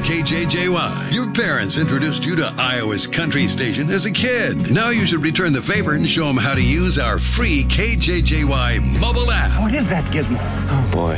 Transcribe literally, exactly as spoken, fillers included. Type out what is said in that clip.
K J J Y. Your parents introduced you to Iowa's country station as a kid. Now you should return the favor and show them how to use our free K J J Y mobile app. What is that, Gizmo? Oh, boy.